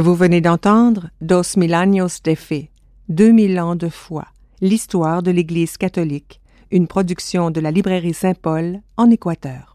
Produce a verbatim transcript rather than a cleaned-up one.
Vous venez d'entendre Dos Mil Años de Fe, deux mille ans de foi, l'histoire de l'Église catholique, une production de la librairie Saint-Paul en Équateur.